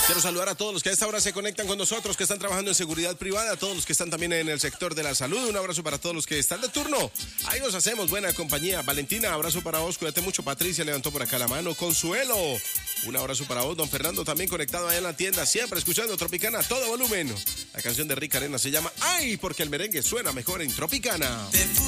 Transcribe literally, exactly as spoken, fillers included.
Quiero saludar a todos los que a esta hora se conectan con nosotros, que están trabajando en seguridad privada, a todos los que están también en el sector de la salud. Un abrazo para todos los que están de turno. Ahí nos hacemos buena compañía. Valentina, abrazo para vos, cuídate mucho. Patricia levantó por acá la mano. Consuelo, un abrazo para vos. Don Fernando también conectado allá en la tienda, siempre escuchando Tropicana a todo volumen. La canción de Rick Arena se llama Ay, porque el merengue suena mejor en Tropicana.